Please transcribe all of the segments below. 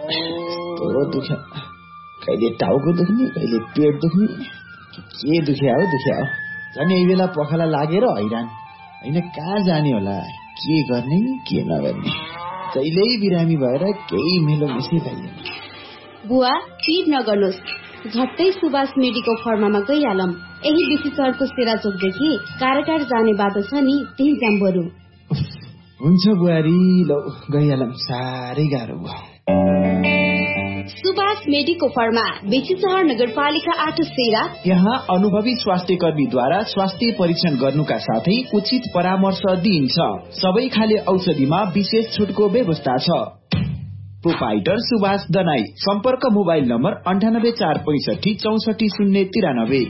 कस्तो दुख्यो, कहिले टाउको दुख्ने, कहिले पेट दुख्ने, के दुख्या हो। झन् यही बेला पखाला लागेर हैरान, होइन कहाँ जाने होला, के गर्ने के नगर्ने, कहिल्यै बिरामी भएर केही मेलो मिसी पाइएन। बुवा चिड नगर्नुहोस्, झट्टै सुभाष मेडिकल फर्मामा गइहालौं। यही बेसी सहरको सेराचोकदेखि कारागार जाने बाटो छ नि, त्यही जाम बरु। हुन्छ बुहारी, लौ गइहालौं, साह्रै गाह्रो भयो। सुभाष मेडिकल फर्मा, बेसी सहर नगरपालिका 8 सेरा। यहाँ अनुभवी स्वास्थ्य कर्मीद्वारा स्वास्थ्य परीक्षण गर्नुका साथै उचित परामर्श दिइन्छ। सबै खाले औषधिमा विशेष छुटको व्यवस्था छ। प्रोपाइटर सुभाष दनाई। सम्पर्क मोबाइल नम्बर 9846 64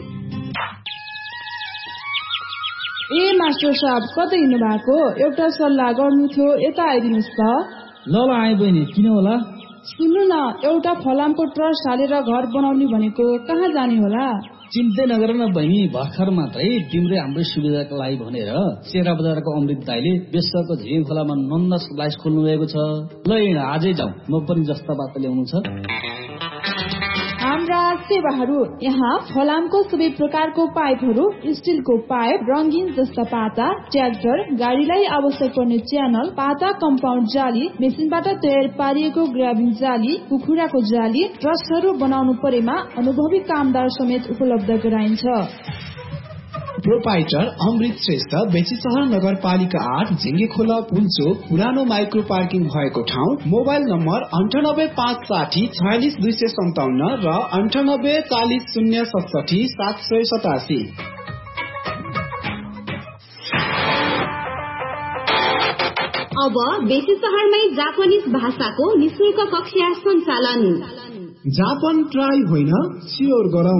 ए मास्टर साहब, कतै हिँड्नु भएको? एउटा सल्लाह गर्नु थियो, यता आइदिनुहोस् त। ल आए बहिनी, किन होला? सुन्नु न, एउटा फलामको ट्रस्ट हालेर घर बनाउने भनेको, कहाँ जाने होला? चिन्तै नगर न बहिनी, भर्खर मात्रै तिम्रै हाम्रै सुविधाको लागि भनेर सेरा बजारको अमृत दाइले बेसको झिङ खोलामा नन्द स्लाइस खोल्नु भएको छ। ल हिँड, आजै जाउँ, म पनि जस्ता बात ल्याउनु छ। हाम्रा सेवाहरू यहाँ फलामको सबै प्रकारको पाइपहरू, स्टिलको पाइप, रंगीन जस्ता पाता, ट्र्याक्टर, गाडीलाई आवश्यक पर्ने च्यानल, पाता कम्पाउन्ड जाली, मेसिनबाट तयार पारिएको ग्राबिङ जाली, कुखुराको जाली, ट्रस्टहरू बनाउनु परेमा अनुभवी कामदार समेत उपलब्ध गराइन्छ। प्रोपाइटर अमृत श्रेष्ठ, बेची सहर नगरपालिका 8 झिंगे खोला पुलचोक, पुरानो माइक्रो पार्किङ भएको ठाउँ। मोबाइल नम्बर 9856 46 257 र 98 40 067 787। अब बेसी सहरमै जापानिज भाषाको निशुल्क कक्षा सञ्चालन। जापान ट्राई होइन, स्योर गरौं।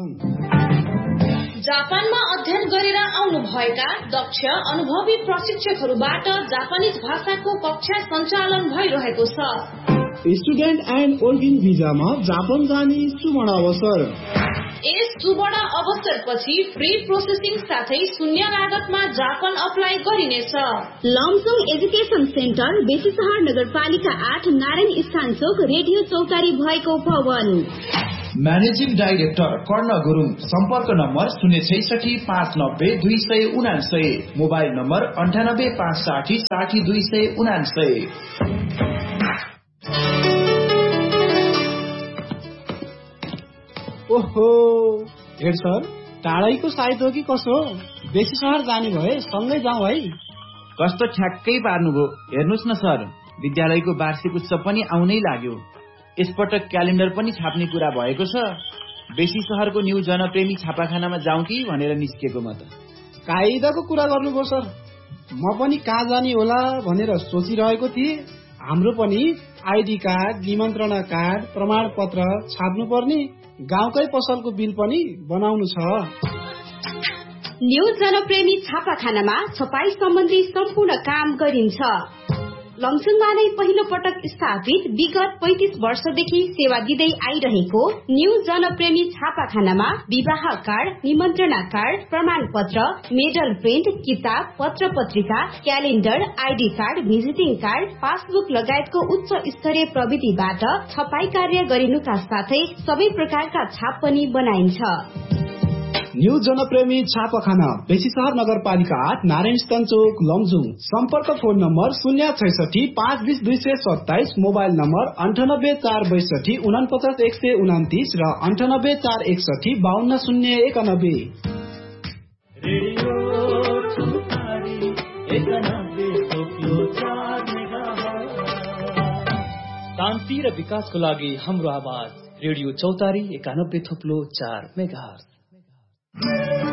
जापानमा अध्ययन गरेर आउनु भएका दक्ष अनुभवी प्रशिक्षकहरूबाट जापानिज भाषाको कक्षा सञ्चालन भइरहेको छ। स्टुडेन्ट एन्ड वर्किङ भिजामा जापान जाने सुवर्ण अवसर। यस सुवर्ण अवसरपछि फ्री प्रोसेसिङ साथै शून्य लागतमा जापान अप्लाई गरिनेछ। लमसुङ एजुकेसन सेन्टर, बेसी सहर नगरपालिका 8 नारायण स्थान चोक, रेडियो चौतारी भएको भवन। म्यानेजिङ डाइरेक्टर कर्ण गुरुङ। सम्पर्क नम्बर 066 590 279, मोबाइल नम्बर 98 560 60 279। ओहो हेड सर, टाढैको साइत हो कि कसो? बेसी सहर जाने भए सँगै जाउँ है। कस्तो ठ्याक्कै पार्नुभयो। हेर्नुहोस् न सर, विद्यालयको वार्षिक उत्सव पनि आउनै लाग्यो। यसपटक क्यालेन्डर पनि छाप्ने कुरा भएको छ। बेसी सहरको न्यू जनप्रेमी छापाखानामा जाउँ कि भनेर निस्केको म त। कायदाको कुरा गर्नुभयो सर, म पनि कहाँ जाने होला भनेर सोचिरहेको थिएँ। हाम्रो पनि आइडी कार्ड, निमन्त्रणा कार्ड, प्रमाणपत्र छाप्नु पर्ने, गाउँकै पसलको बिल पनि बनाउनु छ। न्यू जनप्रेमी छापाखानामा छपाई सम्बन्धी सम्पूर्ण काम गरिन्छ। लमसुङमा नै पहिलो पटक स्थापित, विगत 35 वर्षदेखि सेवा दिँदै आइरहेको न्यू जनप्रेमी छापाखानामा विवाह कार्ड, निमन्त्रणा कार्ड, प्रमाणपत्र, मेडल प्रिन्ट, किताब, पत्र पत्रिका, calendar, ID card, visiting card, passbook लगायतको उच्च स्तरीय प्रविधिबाट छपाई कार्य गरिनुका साथै सबै प्रकारका छाप पनि बनाइन्छ। न्यू जनप्रेमी छापाखाना, बेसी सहर नगरपालिका 8 नारायण स्थान चोक, लमजुङ। सम्पर्क फोन नम्बर 066 520 227, मोबाइल नम्बर 98 462 49 129 र 98 461 52 091। शान्ति र विकासको लागि हाम्रो आवाज, रेडियो चौतारी 91.4 मेगाहर्ज।